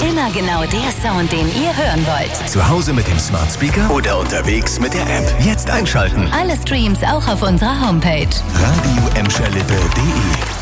Immer genau der Sound, den ihr hören wollt. Zu Hause mit dem Smart Speaker oder unterwegs mit der App. Jetzt einschalten. Alle Streams auch auf unserer Homepage. Radio-lippe.de